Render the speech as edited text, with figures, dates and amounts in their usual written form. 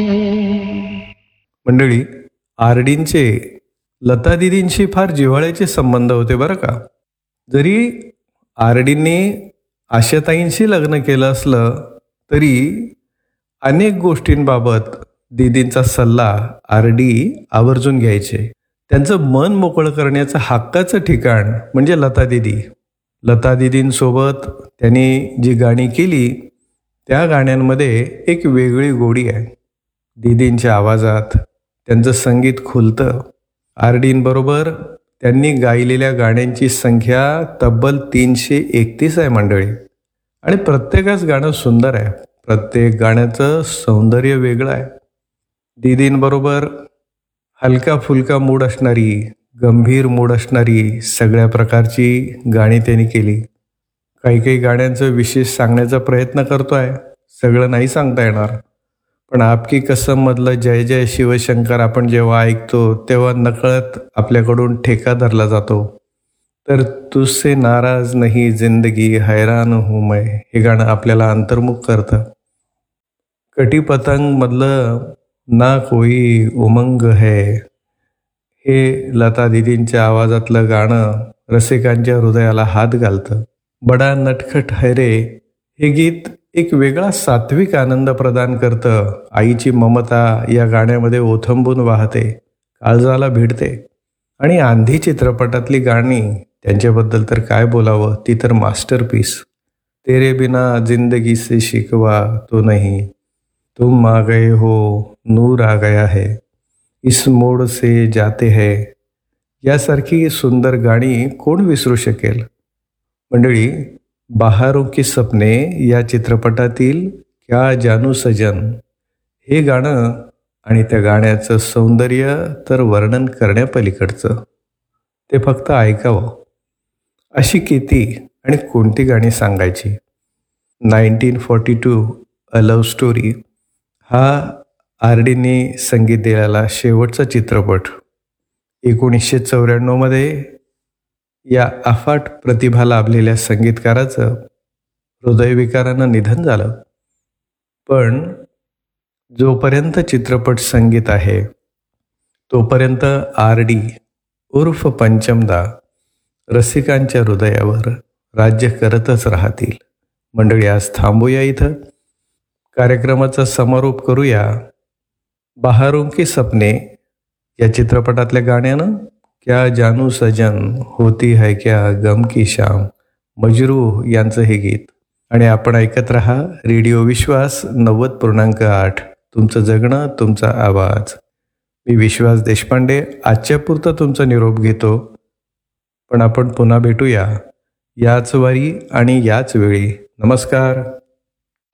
मंडळी, आरडींचे लता दिदींशी फार जिव्हाळ्याचे संबंध होते बरं का. जरी आरडींनी आशाताईंशी लग्न केलं असलं तरी अनेक गोष्टींबाबत दीदींचा सल्ला आरडी आवर्जून घ्यायचे. त्यांचं मन मोकळं करण्याचं हक्काचं ठिकाण म्हणजे लता दिदी. लता दिदींसोबत त्यांनी जी गाणी केली त्या गाण्यांमध्ये एक वेगळी गोडी आहे. दीदींच्या आवाजात त्यांचं संगीत खुलतं. आरडींबरोबर त्यांनी गायलेल्या गाण्यांची संख्या तब्बल 331 आहे मंडळी. आणि प्रत्येकच गाणं सुंदर आहे. प्रत्येक गाण्याचं सौंदर्य वेगळं आहे. दीदींबरोबर हलका फुलका मूड असणारी, गंभीर मूड असणारी सगळ्या प्रकारची गाणी त्यांनी केली. काही गाण्यांचं विशेष सांगण्याचा प्रयत्न करतो आहे, सगळं नाही सांगता येणार. पण आपकी कसम मधलं जय जय शिवशंकर आपण जेव्हा ऐकतो तेव्हा नकळत आपल्याकडून ठेका धरला जातो. तर तुझसे नाराज नहीं जिंदगी हैरान हूँ मैं हे गाणं आपल्याला अंतर्मुख करतं. कटी पतंग मधलं ना कोई उमंग है हे लता दीदींच्या आवाजातलं गाणं रसिकांच्या हृदयाला हात घालतं. बडा नटखट है रे हे गीत एक वेगळा सात्विक आनंद प्रदान करतं. आईची ममता या गाण्यामध्ये ओथंबून वाहते, काळजाला भिडते. आणि आंधी चित्रपटातली गाणी त्यांच्याबद्दल तर काय बोलावं, ती तर मास्टरपीस. तेरे बिना जिंदगी से शिकवा तो नहीं, तुम आ गए हो नूर आ गया है, इस मोड से जाते है यासारखी सुंदर गाणी कोण विसरू शकेल. मंडळी, बहारों के सपने या चित्रपटातील क्या जानू सजन हे गाणं आणि त्या गाण्याचं सौंदर्य तर वर्णन करण्यापलीकडचं. ते फक्त ऐकावं. अशी किती आणि कोणती गाणी सांगायची. 1942 अ लव्ह स्टोरी हा आरडींनी संगीत दिलेला शेवटचा चित्रपट. 1994 या अफाट प्रतिभा लाभलेल्या संगीतकाराचं हृदयविकारानं निधन झालं. पण जोपर्यंत चित्रपट संगीत आहे तोपर्यंत आरडी उर्फ पंचमदा रसिकांच्या हृदयावर राज्य करतच राहतील. मंडळी, आज थांबूया इथं. कार्यक्रमाचा समारोप करूया बहारों के सपने या चित्रपटातल्या गाण्यानं. क्या जानू सजन, होती है क्या गम की शाम, मजरूह यांचं हे गीत. आणि आपण ऐकत रहा रेडिओ विश्वास 90.8. तुमचं जगणं तुमचा आवाज. मी विश्वास देशपांडे आजच्या पुरतं तुमचा निरोप घेतो. पण आपण पुन्हा भेटूया याच वारी आणि याच वेळी. नमस्कार.